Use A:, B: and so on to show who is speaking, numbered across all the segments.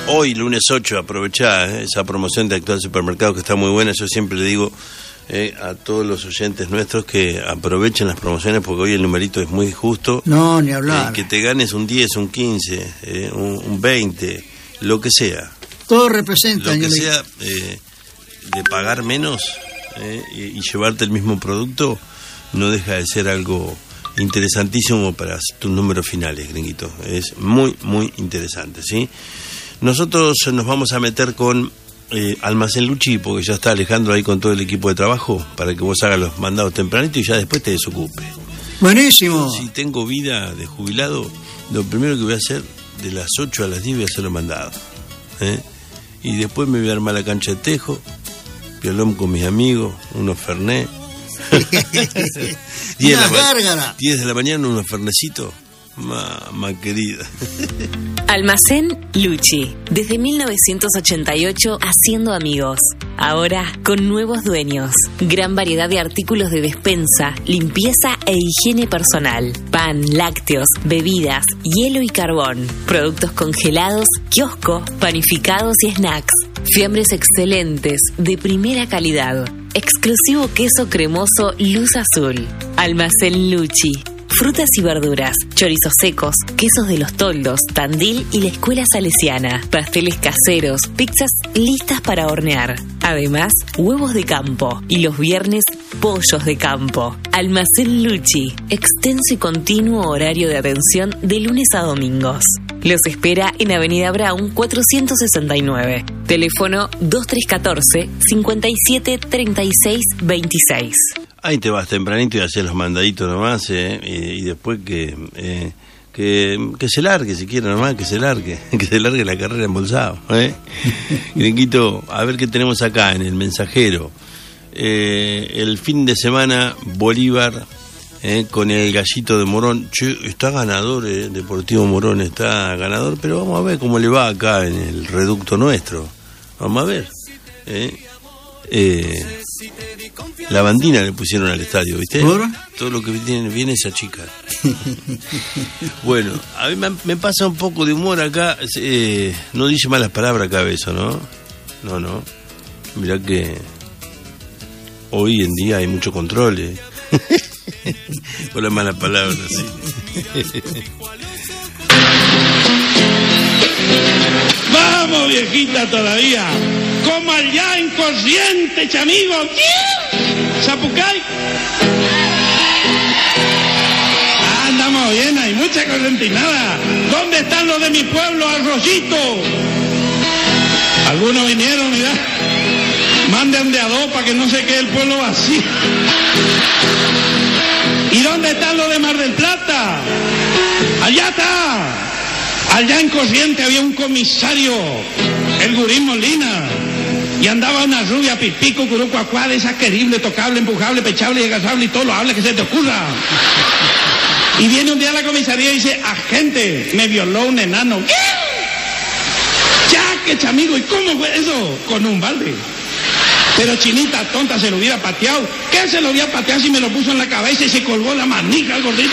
A: hoy, lunes 8, aprovechá esa promoción de Actual Supermercado que está muy buena. Yo siempre le digo a todos los oyentes nuestros que aprovechen las promociones porque hoy el numerito es muy justo.
B: No, ni hablar.
A: Que te ganes un 10, un 15, un 20, lo que sea.
B: Todo representa.
A: Lo que sea de pagar menos y llevarte el mismo producto no deja de ser algo interesantísimo para tus números finales, gringuito. Es muy, muy interesante, ¿sí? Nosotros nos vamos a meter con Almacén Luchi, porque ya está Alejandro ahí con todo el equipo de trabajo para que vos hagas los mandados tempranito y ya después te desocupes.
B: Buenísimo.
A: Si tengo vida de jubilado, lo primero que voy a hacer de las 8 a las 10 voy a hacer los mandados, y después me voy a armar la cancha de tejo, violón con mis amigos, unos fernet. 10 de la mañana unos fernecitos. Mamá querida.
C: Almacén Luchi, desde 1988 haciendo amigos. Ahora con nuevos dueños. Gran variedad de artículos de despensa, limpieza e higiene personal. Pan, lácteos, bebidas, hielo y carbón. Productos congelados, kiosco, panificados y snacks. Fiambres excelentes, de primera calidad. Exclusivo queso cremoso Luz Azul. Almacén Luchi. Frutas y verduras, chorizos secos, quesos de los Toldos, Tandil y la Escuela Salesiana, pasteles caseros, pizzas listas para hornear. Además, huevos de campo y los viernes, pollos de campo. Almacén Luchi, extenso y continuo horario de atención de lunes a domingos. Los espera en Avenida Brown 469. Teléfono 2314-573626.
A: Ahí te vas tempranito y haces los mandaditos nomás, y después que se largue, si quiere nomás, que se largue la carrera embolsado, Gringuito, a ver qué tenemos acá en el mensajero. El fin de semana, Bolívar, con el Gallito de Morón. Che, está ganador, Deportivo Morón está ganador, pero vamos a ver cómo le va acá en el reducto nuestro. Vamos a ver. La bandina le pusieron al estadio, ¿viste? ¿Ahora? Todo lo que viene esa chica. Bueno, a mí me pasa un poco de humor acá. No dice malas palabras acá, Beso, ¿no? No. Mirá que hoy en día hay mucho control, con las malas palabras, sí.
D: Vamos, viejita, todavía. Como allá inconsciente, chamigo. ¿Zapucay? Andamos bien, hay mucha correntinada. ¿Dónde están los de mi pueblo, Arroyito? Algunos vinieron, mirá. Manden de a dos para que no se quede el pueblo vacío. ¿Y dónde están los de Mar del Plata? Allá está. Allá en Corriente había un comisario, el Gurín Molina, y andaba una rubia pipico, curucuacuá, de esa querible, tocable, empujable, pechable y agasable y todo lo hable que se te ocurra. Y viene un día a la comisaría y dice: agente, me violó un enano. ¿Qué? Ya, que chamigo, ¿y cómo fue eso? Con un balde. Pero chinita tonta, se lo hubiera pateado. ¿Qué se lo hubiera pateado si me lo puso en la cabeza y se colgó la manija el gordito?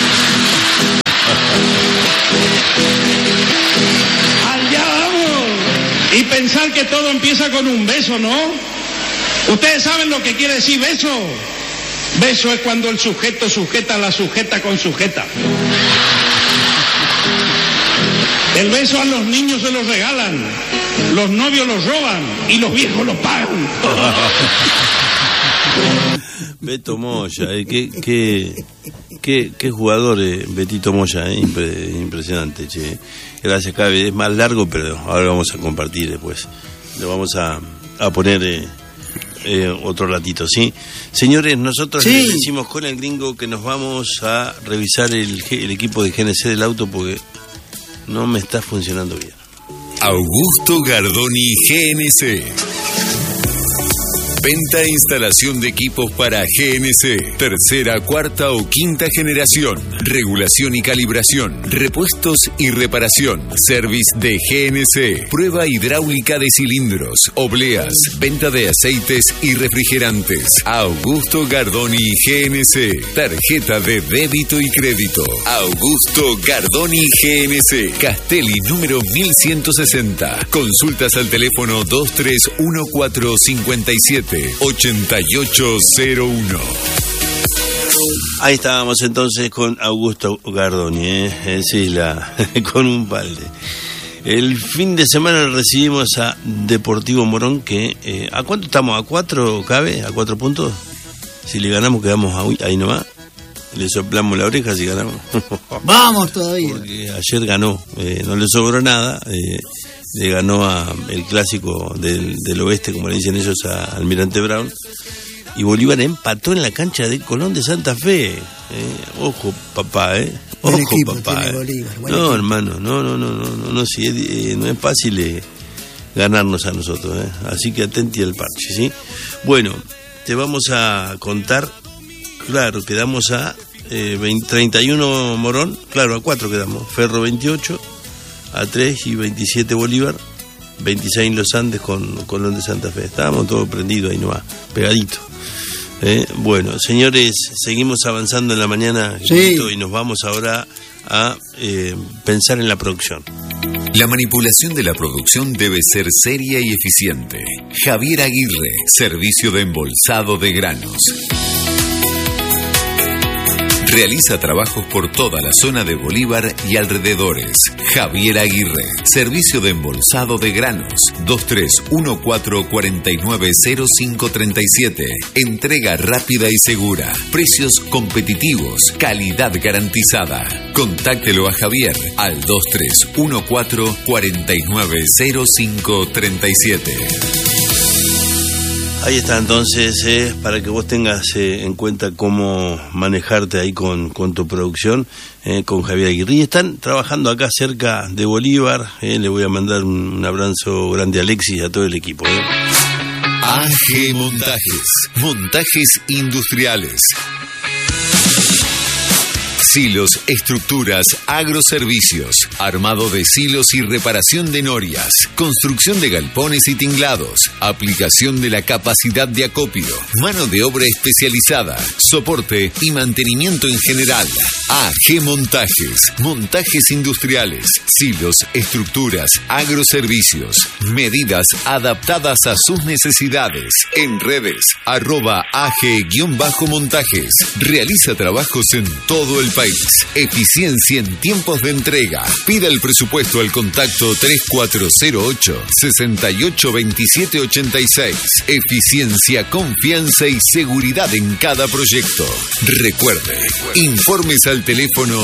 D: Allá vamos. Y pensar que todo empieza con un beso, ¿no? Ustedes saben lo que quiere decir beso. Beso es cuando el sujeto sujeta a la sujeta con sujeta. El beso a los niños se los regalan, los novios los roban y los viejos los pagan.
A: Beto Moya, qué jugador, Betito Moya, impresionante, che. Gracias, Cabe. Es más largo, pero ahora lo vamos a compartir después. Lo vamos a poner otro ratito, ¿sí? Señores, nosotros les decimos con el gringo que nos vamos a revisar el equipo de GNC del auto porque no me está funcionando bien.
E: Augusto Gardoni, GNC. Venta e instalación de equipos para GNC, tercera, cuarta o quinta generación. regulación y calibración, repuestos y reparación, service de GNC, prueba hidráulica de cilindros, obleas, venta de aceites y refrigerantes. Augusto Gardoni GNC, tarjeta de débito y crédito. Augusto Gardoni GNC, Castelli número 1160. Consultas al teléfono 231457-8801.
A: Ahí estábamos entonces con Augusto Gardoni, sí, con un balde. El fin de semana recibimos a Deportivo Morón, que ¿a cuánto estamos? ¿A 4 cabe? ¿A 4 puntos? Si le ganamos quedamos ahí nomás. Le soplamos la oreja si ganamos.
B: Vamos todavía.
A: Porque ayer ganó, no le sobró nada, le ganó el clásico del oeste, como le dicen ellos, a Almirante Brown. Y Bolívar empató en la cancha de Colón de Santa Fe. Ojo, papá, Ojo, papá.
B: Bolívar,
A: no, equipo. Hermano, no, sí, no es fácil ganarnos a nosotros, Así que atenti al parche, ¿sí? Bueno, te vamos a contar, claro, quedamos a 31 Morón, claro, a 4 quedamos, Ferro 28, a 3 y 27 Bolívar, 26 Los Andes con Colón de Santa Fe. Estábamos todos prendidos ahí nomás, pegaditos. Bueno, señores, seguimos avanzando en la mañana,
B: sí.
A: Y nos vamos ahora a pensar en la producción.
E: La manipulación de la producción debe ser seria y eficiente. Javier Aguirre, servicio de embolsado de granos. Realiza trabajos por toda la zona de Bolívar y alrededores. Javier Aguirre, servicio de embolsado de granos. 2314490537. Entrega rápida y segura. Precios competitivos. Calidad garantizada. Contáctelo a Javier al 2314490537.
A: Ahí está entonces, para que vos tengas en cuenta cómo manejarte ahí con tu producción, con Javier Aguirre. Y están trabajando acá cerca de Bolívar, le voy a mandar un abrazo grande a Alexis y a todo el equipo.
E: AG Montajes, montajes industriales. Silos, estructuras, agroservicios, armado de silos y reparación de norias, construcción de galpones y tinglados, aplicación de la capacidad de acopio, mano de obra especializada, soporte y mantenimiento en general. AG Montajes, montajes industriales, silos, estructuras, agroservicios, medidas adaptadas a sus necesidades. En redes, @AG-montajes. Realiza trabajos en todo el país. Eficiencia en tiempos de entrega. Pida el presupuesto al contacto 3408-682786. Eficiencia, confianza y seguridad en cada proyecto. Recuerde, informes al teléfono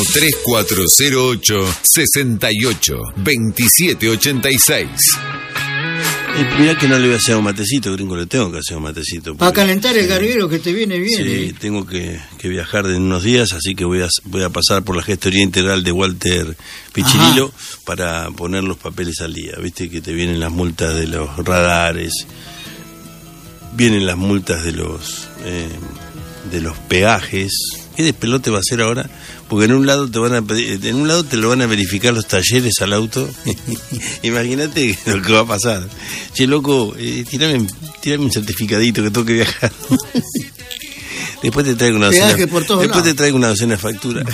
E: 3408-682786.
A: Mirá que no le voy a hacer un matecito, gringo, le tengo que hacer un matecito.
B: Para calentar el garguero que te viene bien.
A: Sí, tengo que viajar en unos días, así que voy a pasar por la gestoría integral de Walter Pichirilo para poner los papeles al día. Viste que te vienen las multas de los radares, vienen las multas de los peajes. ¿Qué despelote va a hacer ahora? Porque en un lado te lo van a verificar los talleres al auto. Imagínate lo que va a pasar. Che, loco, tirame un certificadito que tengo que viajar. Después te traigo una docena de facturas.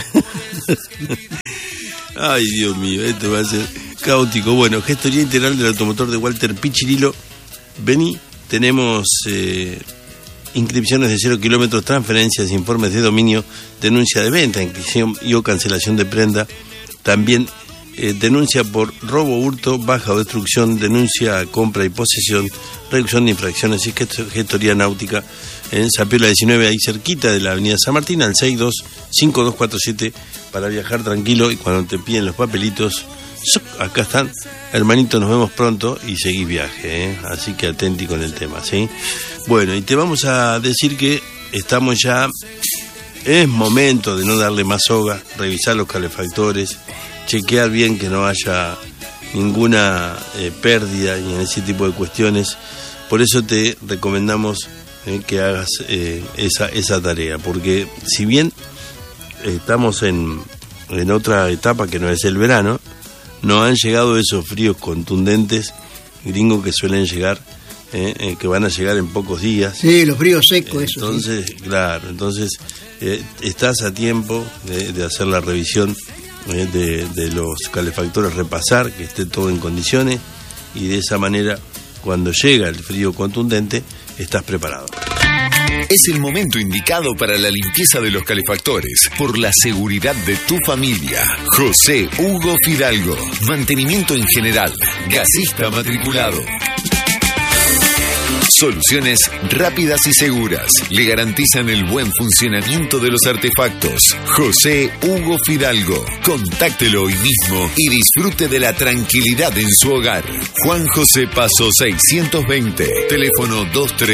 A: Ay, Dios mío, esto va a ser caótico. Bueno, gestoría integral del automotor de Walter Pichirilo. Vení, tenemos inscripciones de 0 kilómetros, transferencias, informes de dominio, denuncia de venta, inscripción y o cancelación de prenda. También denuncia por robo, hurto, baja o destrucción, denuncia, compra y posesión, reducción de infracciones y gestoría náutica en Zapiola 19, ahí cerquita de la avenida San Martín, al 625247, para viajar tranquilo. Y cuando te piden los papelitos, acá están, hermanito, nos vemos pronto y seguís viaje, así que atenti con el tema, ¿sí? Bueno, y te vamos a decir que estamos ya, es momento de no darle más soga, revisar los calefactores, chequear bien que no haya ninguna pérdida y en ese tipo de cuestiones. Por eso te recomendamos que hagas esa tarea, porque si bien estamos en otra etapa que no es el verano. No han llegado esos fríos contundentes gringos que suelen llegar, que van a llegar en pocos días.
B: Sí, los fríos secos, eso.
A: Entonces, sí. Claro, entonces estás a tiempo de hacer la revisión de los calefactores, repasar que esté todo en condiciones, y de esa manera, cuando llega el frío contundente, estás preparado.
E: Es el momento indicado para la limpieza de los calefactores por la seguridad de tu familia. José Hugo Fidalgo. Mantenimiento en general. Gasista matriculado. Soluciones rápidas y seguras. Le garantizan el buen funcionamiento de los artefactos. José Hugo Fidalgo. Contáctelo hoy mismo y disfrute de la tranquilidad en su hogar. Juan José Paso 620. Teléfono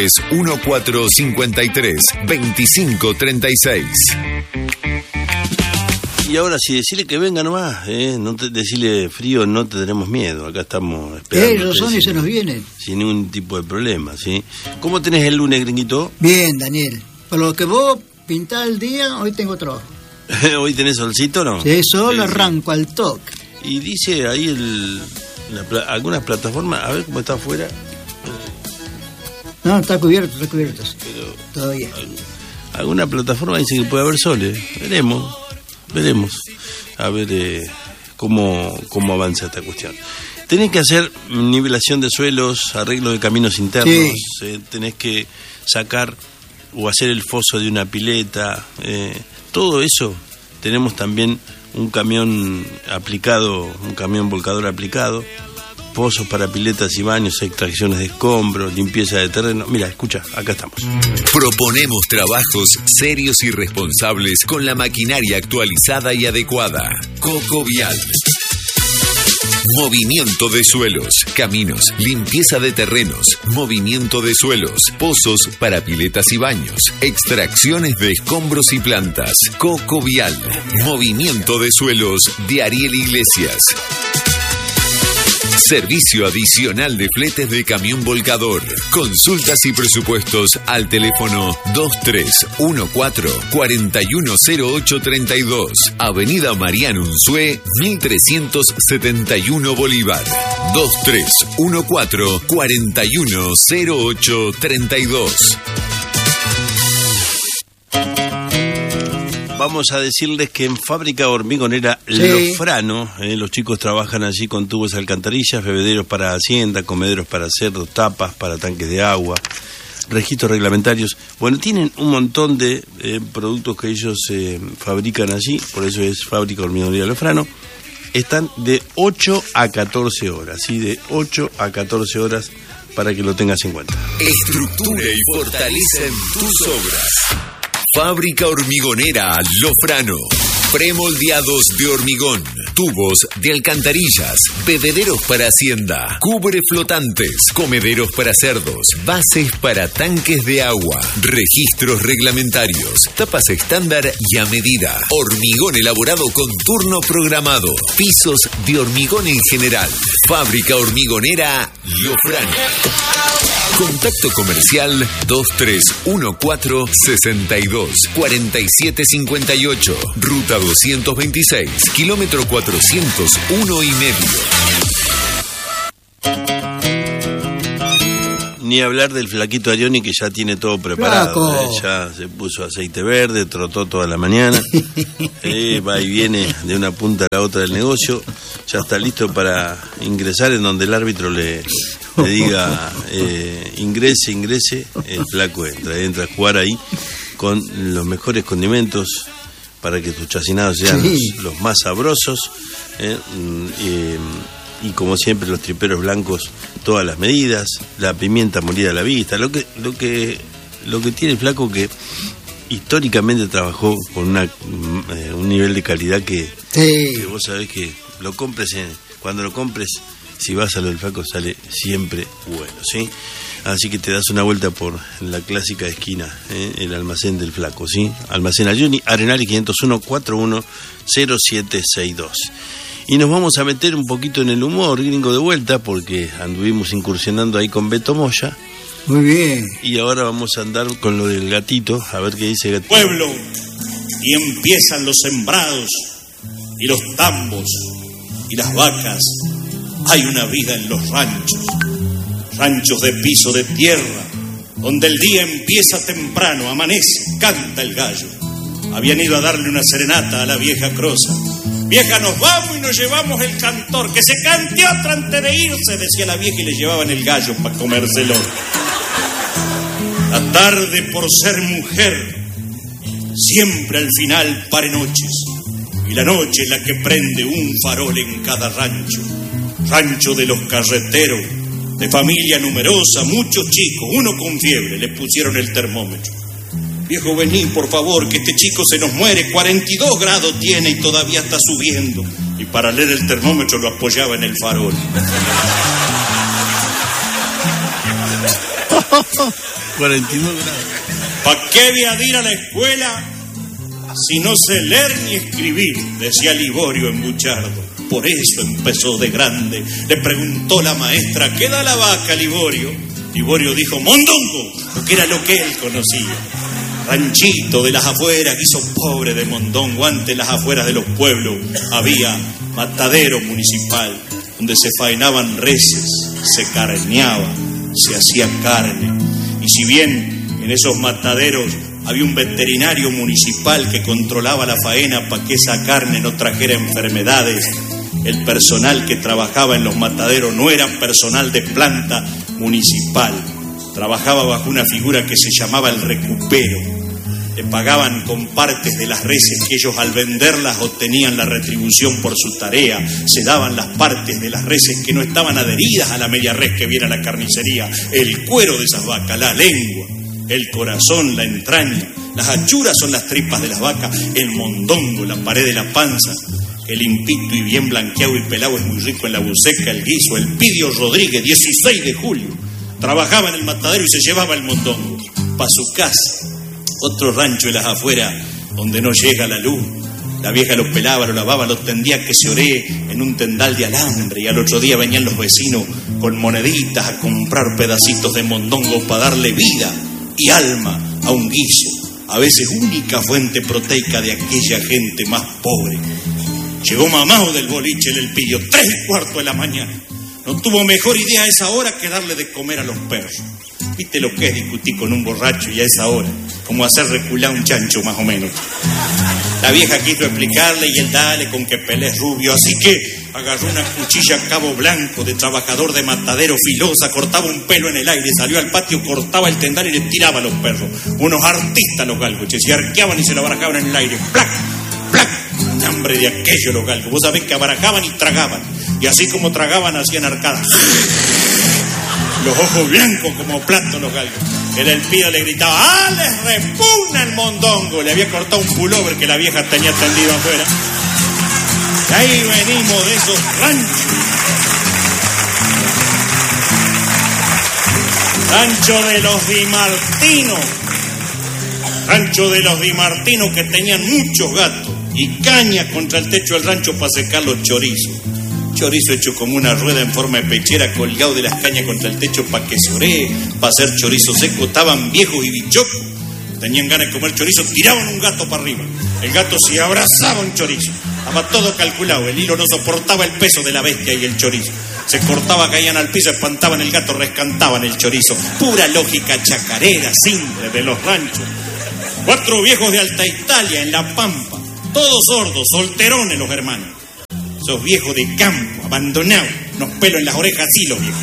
E: 2314532536.
A: Y ahora, si decirle que venga nomás, no decirle frío, no tendremos miedo. Acá estamos esperando.
B: Los son y se nos vienen.
A: Sin ningún tipo de problema, ¿sí? ¿Cómo tenés el lunes, gringuito?
B: Bien, Daniel. Por lo que vos pintás el día, hoy tengo trabajo.
A: ¿Hoy tenés solcito, no?
B: Sí, solo
A: sí,
B: arranco al toque.
A: Y dice ahí algunas plataformas, a ver cómo está afuera.
B: No, está cubierto, sí. Pero todavía.
A: Alguna plataforma dice que puede haber sol, Veremos, a ver cómo avanza esta cuestión. Tenés que hacer nivelación de suelos, arreglo de caminos internos, sí. Tenés que sacar o hacer el foso de una pileta, todo eso. Tenemos también un camión volcador aplicado, pozos para piletas y baños, extracciones de escombros, limpieza de terreno. Mira, escucha, acá estamos.
E: Proponemos trabajos serios y responsables con la maquinaria actualizada y adecuada. Cocovial. Movimiento de suelos, caminos, limpieza de terrenos, movimiento de suelos, pozos para piletas y baños, extracciones de escombros y plantas. Cocovial. Movimiento de suelos de Ariel Iglesias. Servicio adicional de fletes de camión volcador. Consultas y presupuestos al teléfono 2314-410832. Avenida Mariano Unzué, 1371 Bolívar. 2314-410832.
A: Vamos a decirles que en Fábrica Hormigonera Lofrano, los chicos trabajan allí con tubos, alcantarillas, bebederos para hacienda, comederos para cerdos, tapas para tanques de agua, registros reglamentarios. Bueno, tienen un montón de productos que ellos fabrican allí, por eso es Fábrica Hormigonera Lofrano. Están de 8 a 14 horas, ¿sí? De 8 a 14 horas para que lo tengas en cuenta.
E: Estructura y fortalecen tus obras. Fábrica Hormigonera Lofrano. Premoldeados de hormigón, tubos de alcantarillas, bebederos para hacienda, cubre flotantes, comederos para cerdos, bases para tanques de agua, registros reglamentarios, tapas estándar y a medida, hormigón elaborado con turno programado, pisos de hormigón en general. Fábrica Hormigonera Lofrano. Contacto comercial 2314-62-4758. Ruta 226, kilómetro 401 y medio.
A: Ni hablar del flaquito Arioni, que ya tiene todo preparado. Ya se puso aceite verde, trotó toda la mañana. Va y viene de una punta a la otra del negocio. Ya está listo para ingresar en donde el árbitro le diga ingrese. El flaco entra a jugar ahí con los mejores condimentos para que tus chacinados sean los más sabrosos. Y como siempre, los triperos blancos, todas las medidas, la pimienta molida a la vista, lo que tiene el flaco, que históricamente trabajó con un nivel de calidad que vos sabés que lo compres cuando lo compres, si vas a lo del flaco sale siempre bueno, ¿sí? Así que te das una vuelta por la clásica esquina, el almacén del flaco, ¿sí? Almacén Arioni, Arenal 501-410762. Y nos vamos a meter un poquito en el humor gringo de vuelta, porque anduvimos incursionando ahí con Beto Moya.
B: Muy bien.
A: Y ahora vamos a andar con lo del gatito, a ver qué dice Gatito.
D: Pueblo, y empiezan los sembrados y los tambos y las vacas. Hay una vida en los ranchos, ranchos de piso de tierra, donde el día empieza temprano, amanece, canta el gallo. Habían ido a darle una serenata a la vieja Crosa. Vieja, nos vamos y nos llevamos el cantor, que se cante otra antes de irse, decía la vieja, y le llevaban el gallo para comérselo. La tarde, por ser mujer, siempre al final pare noches, y la noche es la que prende un farol en cada rancho. Rancho de los carreteros, de familia numerosa, muchos chicos, uno con fiebre, le pusieron el termómetro. Viejo, vení, por favor, que este chico se nos muere, 42 grados tiene y todavía está subiendo. Y para leer el termómetro lo apoyaba en el farol.
A: 42 grados.
D: ¿Para qué voy a ir a la escuela si no sé leer ni escribir? Decía Liborio en Buchardo. Por eso empezó de grande. Le preguntó la maestra, ¿qué da la vaca, Liborio? Liborio dijo, mondongo, porque era lo que él conocía. Ranchito de las afueras, guiso pobre de mondongo. Antes, las afueras de los pueblos había matadero municipal, donde se faenaban reses, se carneaba, se hacía carne. Y si bien en esos mataderos había un veterinario municipal que controlaba la faena para que esa carne no trajera enfermedades, el personal que trabajaba en los mataderos no era personal de planta municipal. Trabajaba bajo una figura que se llamaba el recupero. Le pagaban con partes de las reses que ellos al venderlas obtenían la retribución por su tarea. Se daban las partes de las reses que no estaban adheridas a la media res que viene a la carnicería. El cuero de esas vacas, la lengua, el corazón, la entraña. Las achuras son las tripas de las vacas. El mondongo, la pared de la panza. El limpito y bien blanqueado y pelado es muy rico en la buceca, el guiso. El Pidio Rodríguez, 16 de julio. Trabajaba en el matadero y se llevaba el mondongo para su casa. Otro rancho de las afueras donde no llega la luz. La vieja los pelaba, los lavaba, los tendía que se oree en un tendal de alambre. Y al otro día venían los vecinos con moneditas a comprar pedacitos de mondongo para darle vida y alma a un guiso. A veces única fuente proteica de aquella gente más pobre. Llegó mamao del boliche del Pidio, 3:15 de la mañana. No tuvo mejor idea a esa hora que darle de comer a los perros. ¿Viste lo que es discutir con un borracho y a esa hora? Como hacer recular un chancho, más o menos. La vieja quiso explicarle y él dale con que Pelé es rubio. Así que agarró una cuchilla a cabo blanco de trabajador de matadero filosa, cortaba un pelo en el aire, salió al patio, cortaba el tendal y le tiraba a los perros. Unos artistas los galgos, se arqueaban y se lo barajaban en el aire. ¡Plac! ¡Plac! Un hambre de aquello los galgos. Vos sabés que abarajaban y tragaban. Y así como tragaban, hacían arcadas. Los ojos blancos como platos los galgos. El Pidio le gritaba, ¡ah, les repugna el mondongo! Le había cortado un pullover que la vieja tenía tendido afuera. Y ahí venimos de esos ranchos. Rancho de los Di Martino. Rancho de los Di Martino que tenían muchos gatos y cañas contra el techo del rancho para secar los chorizos. Chorizo hecho como una rueda en forma de pechera colgado de las cañas contra el techo para que se oree, para hacer chorizo seco. Estaban viejos y bichocos, tenían ganas de comer chorizo, tiraban un gato para arriba. El gato se abrazaba un chorizo, estaba todo calculado, el hilo no soportaba el peso de la bestia y el chorizo. Se cortaba, caían al piso, espantaban el gato, rescantaban el chorizo. Pura lógica chacarera, simple de los ranchos. 4 viejos de Alta Italia en La Pampa, todos sordos, solterones los hermanos. Esos viejos de campo, abandonados, unos pelos en las orejas, así los viejos.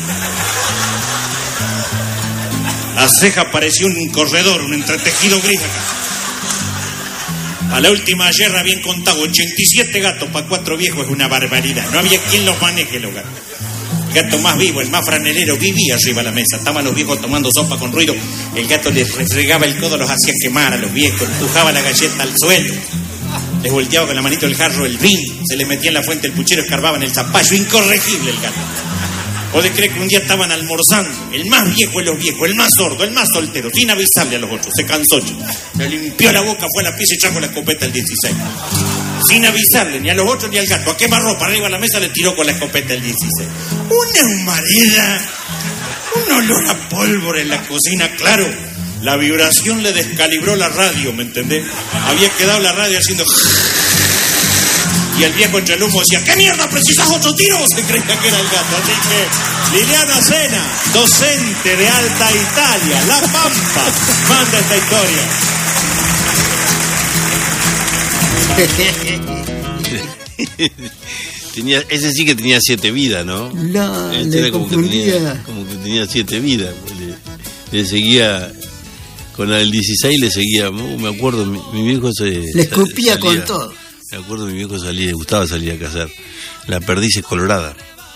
D: La ceja parecía un corredor, un entretejido gris acá. A la última guerra habían contado 87 gatos para 4 viejos, es una barbaridad. No había quien los maneje los gatos. El gato más vivo, el más franelero, vivía arriba de la mesa. Estaban los viejos tomando sopa con ruido. El gato les refregaba el codo, los hacía quemar a los viejos, empujaba la galleta al suelo. Les volteaba con la manito el jarro el vino, se les metía en la fuente el puchero, escarbaba en el zapallo, incorregible el gato. ¿O de creer que un día estaban almorzando? El más viejo de los viejos, el más sordo, el más soltero, sin avisarle a los otros, se cansó. Le limpió la boca, fue a la pieza y trajo la escopeta el 16. Sin avisarle ni a los otros ni al gato. A quemarropa arriba de la mesa le tiró con la escopeta el 16. Una humareda, un olor a pólvora en la cocina, claro.
F: La vibración le descalibró la radio, ¿me entendés? Había quedado la radio haciendo... Y el viejo entre el humo decía, ¿qué mierda precisás otro tiro? Se creía que era el gato. Así que Liliana Sena, docente de Alta Italia, La Pampa, manda esta
A: historia. Ese sí que tenía 7 vidas, ¿no?
B: No,
A: este era como que tenía 7 vidas. Le seguía... Con el 16 le seguía... me acuerdo, mi viejo
B: le escupía salía, con todo.
A: Me acuerdo, mi viejo le gustaba salir a cazar. La perdiz es colorada.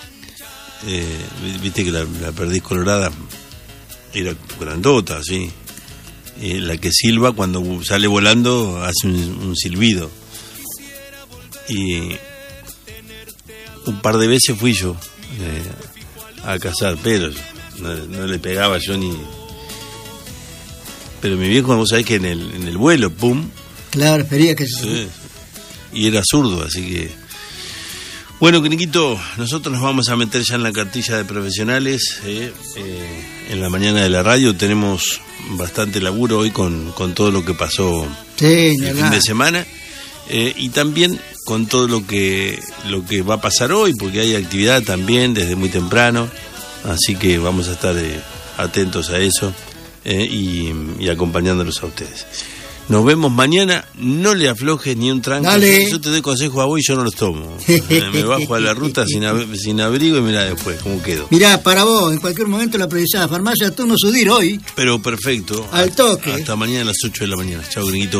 A: Viste que la perdiz colorada era grandota, así. La que silba cuando sale volando hace un silbido. Y un par de veces fui yo a cazar, pero no le pegaba yo ni... Pero mi viejo, vos sabés que en el vuelo, pum.
B: Claro, espería que se...
A: Sí. Y era zurdo, así que... Bueno, Quiniquito, nosotros nos vamos a meter ya en la cartilla de profesionales. En la mañana de la radio tenemos bastante laburo hoy con todo lo que pasó el fin de semana. Y también con todo lo que va a pasar hoy, porque hay actividad también desde muy temprano. Así que vamos a estar atentos a eso y acompañándolos a ustedes. Nos vemos mañana, no le aflojes ni un tranco.
B: Dale.
A: Yo te doy consejos a vos y yo no los tomo. Me bajo a la ruta sin abrigo y mirá después cómo quedo.
B: Mirá, para vos, en cualquier momento la precisada farmacia turno Sudir hoy.
A: Pero perfecto.
B: Al toque.
A: Hasta mañana a las 8 de la mañana. Chao, Gringuito.